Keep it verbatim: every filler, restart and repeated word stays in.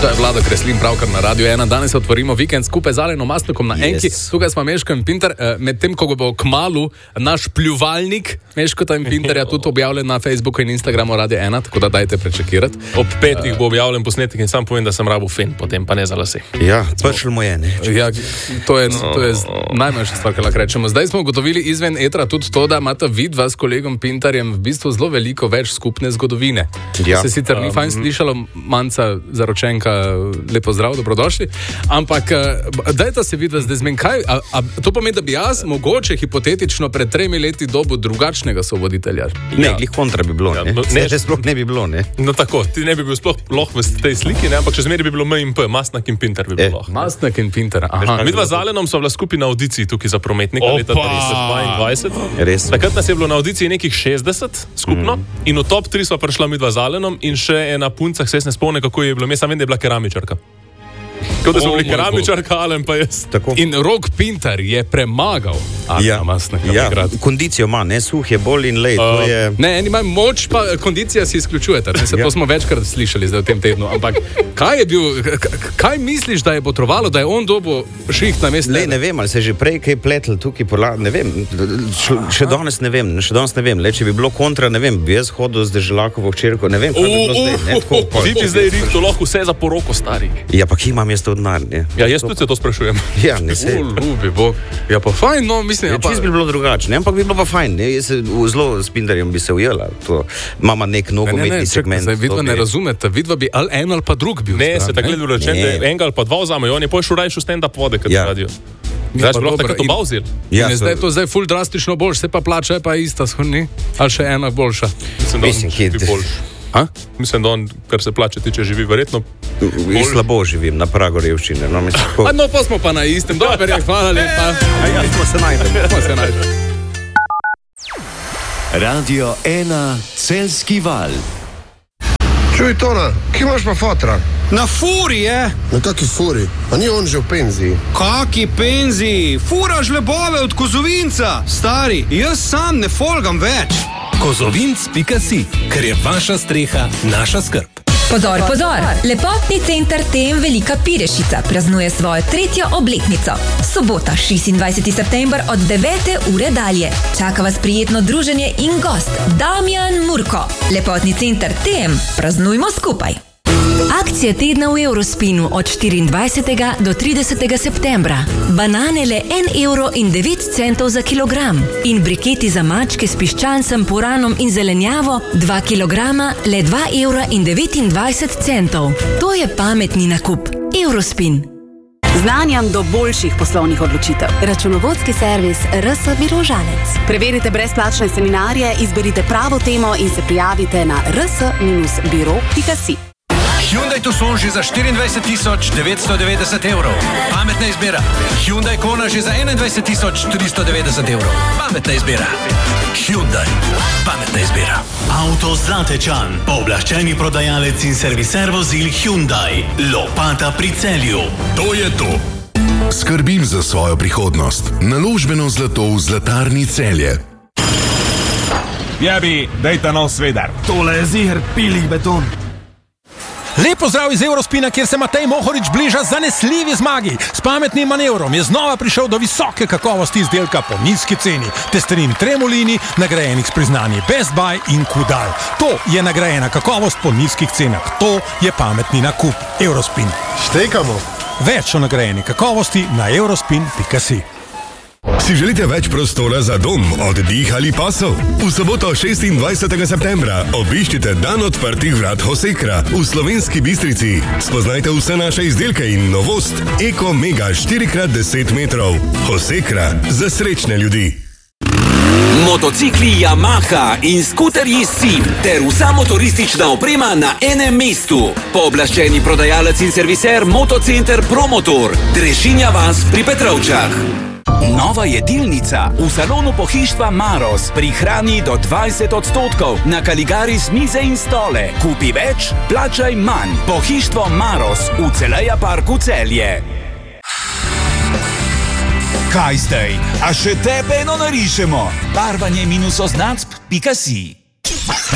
To je Vlado Kreslin pravkar na Radiu ena. Danes otvorimo vikend skupaj z Alenom Mastnikom na Enki. Yes. Tukaj smo Meško in Pinter. Medtem, ko bo kmalu naš pljuvalnik Meškota in Pinterja tudi objavljen na Facebooku in Instagramu Radia ena, tako da dajte prečekirati. Ob petih bo objavljen posnetek in sam povem, da sem rabil fen, potem pa ne za lase. Ja, pršel mu je, ne? Ja, to je, to je najmanjša stvar, kar lahko rečemo. Zdaj smo ugotovili izven etra tudi to, da imata vidva s kolegom Pinterjem v bistvu zelo veliko več skupne zgodovine. Ja. Se sicer ni fajn slišalo, manjca zaročenka, lepo zdrav, dobrodošli, ampak dajta se vidva zdaj zmen, kaj, a, a to pomeni, da bi jaz mogoče hipotetično pred tremi leti dobil drugačnega sovoditelja? Ne, ja. Glih kontra bi bilo, ne? Ne, že sploh ne bi bilo, ne? No tako, ti ne bi bil sploh loh v tej sliki, ne? Ampak še zmeri bi bilo M in P, Mastnak in Pinter bi bilo loh. Mastnak in Pinter, aha. Midva z Alenom so bila skupaj na audiciji tukaj za prometnika leta dvajset dvajset. Takrat nas je bilo na audiciji nekih šestdeset skupno mm. in v top tri sva prišla midva z Alenom in še ena punca, se jaz ne spomnim, kako je bilo. Jaz sem vem, da je bila keramičarka. Kot da smo bili keramičarka, Alen pa jaz. Tako. In Rok Pinter je premagal Alena ja. Mastnaka. Ja, kondicijo ima, ne, suh je bolj in lej. Uh, je... Ne, eni imajo moč, pa kondicija si izključujete. Ne, se ja. To smo večkrat slišali zdaj v tem tednu. Ampak kaj je bil, kaj misliš, da je potrovalo, da je on dobil šiht na mestu? Le, ne vem, ali se je že prej kaj pletl tukaj, pola, ne vem, še, še danes ne vem, še danes ne vem. Le, če bi bilo kontra, ne vem, bi jaz hodil z Deželakovo hčerko, ne vem, kaj bi bilo zdaj. Ne, tako, pa, ti bi zdaj rekel, lahko vse za poroko, stari. Ja, pa ki imam jaz to denar, ne? Ja, jaz tudi se to sprašujem. Ja, ne se. Ljubi Bog. Ja, pa fajn, no, mislim, ja, pa... Čist bi bilo drugače, ne? Ampak bi bilo pa fajn, ne? Jaz se zelo s Pinterjem bi se ujela. To mama nek nogometni segment. Zdaj vidva ne razumete, vidva bi ali en ali pa drug bil. Ne, se tako gledalo rečen, da enega ali pa dva vzamejo, on je pošel rajši v stand-up vode, kad ja. Radio. Zdaj bi lahko tako to bauzil. Ja, in zdaj je to zdaj ful drastično boljš, se pa plača je pa ista, shodni, ali še ena boljša. Mislim, da on bi boljš. A? Mislim, da on, kar se plače tiče, živi verjetno bolj... Slabo živim, na pragu revščine. No, ko... A no, pa smo pa na istem. Dober je, hvala lepa. A ja, smo se najdemo. Smo se najdemo. Radio ena, Celjski val. Čuj, Tona, kje imaš pa fotra? Na furi je. Na kaki furi? A ni on že v penziji? Kaki penziji? Furaš lebove od Kozovinca. Stari, jaz sam ne folgam več. Kozovinc pika si, ker je vaša streha naša skrb. Pozor, pozor! Lepotni center T M Velika Pirešica praznuje svojo tretjo obletnico. Sobota, šestindvajseti september od devete ure dalje. Čaka vas prijetno druženje in gost Damjan Murko. Lepotni center T M, praznujmo skupaj. Akcija tedna v Eurospinu od štiriindvajsetega do tridesetega septembra. Banane le en evro in devet centov za kilogram. In briketi za mačke s piščancem, puranom in zelenjavo dva kilograma le dva evra in devetindvajset centov. To je pametni nakup. Eurospin. Znanjam do boljših poslovnih odločitev. Računovodski servis R S Birožanec. Preverite brezplačne seminarje, izberite pravo temo in se prijavite na r s biro pika si. Hyundai Tucson že za štiriindvajset tisoč devetsto devetdeset evrov. Pametna izbira. Hyundai Kona že za enaindvajset tisoč tristo devetdeset evrov. Pametna izbira. Hyundai. Pametna izbira. Avto Zatečan. Pooblaščeni prodajalec in serviser vozil Hyundai. Lopata pri Celju. To je to. Skrbim za svojo prihodnost. Naložbeno zlato v Zlatarni Celje. Jabi, dajta nov svedar. Tole je ziher pilih beton. Lepo zdrav iz Eurospina, kjer se Matej Mohorič bliža zanesljivi zmagi. S pametnim manevrom je znova prišel do visoke kakovosti izdelka po nizki ceni. Testerin Tremolini, nagrajenih s priznanji Best Buy in Kudal. To je nagrajena kakovost po nizkih cenah. To je pametni nakup. Eurospin. Štekamo. Več o nagrajeni kakovosti na eurospin pika si. Si želite več prostora za dom, oddih ali pasov? V soboto šestindvajsetega septembra obiščite dan odprtih vrat Hosekra v Slovenski Bistrici. Spoznajte vse naše izdelke in novost Eko Mega štiri krat deset metrov. Hosekra za srečne ljudi. Motocikli Yamaha in skuterji Sim ter vsa motoristična oprema na enem mestu. Pooblaščeni prodajalec in serviser Motocenter Promotor, Drežinja vas pri Petrovčah. Nova jedilnica v salonu pohištva Maros prihrani do dvajset odstotkov na Kaligaris mize in stole. Kupi več, plačaj manj. Pohištvo Maros v Celeja parku Celje. Kaj zdaj? A še tebe eno narišemo? Barvanje minus oznacb pika si.